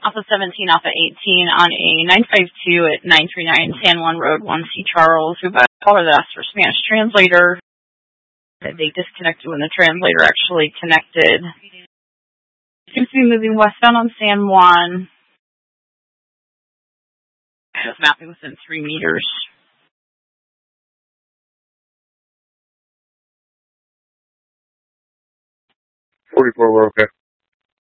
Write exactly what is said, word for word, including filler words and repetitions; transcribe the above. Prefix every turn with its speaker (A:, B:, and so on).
A: Alpha seventeen, Alpha eighteen on a nine five two at nine three nine San Juan Road, one C Charles. We've got a caller that asked for a Spanish translator. They disconnected when the translator actually connected. Seems to be moving westbound on San Juan. Just mapping within three meters.
B: forty-four, we're okay.